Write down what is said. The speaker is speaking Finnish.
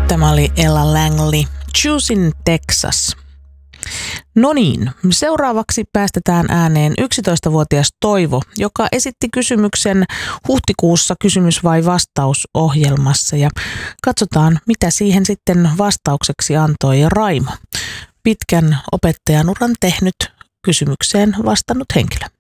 Tämä oli Ella Langley, Choosing Texas. No niin, seuraavaksi päästetään ääneen 11-vuotias Toivo, joka esitti kysymyksen huhtikuussa kysymys vai vastaus -ohjelmassa ja katsotaan, mitä siihen sitten vastaukseksi antoi Raimo, pitkän opettajanuran tehnyt kysymykseen vastannut henkilö.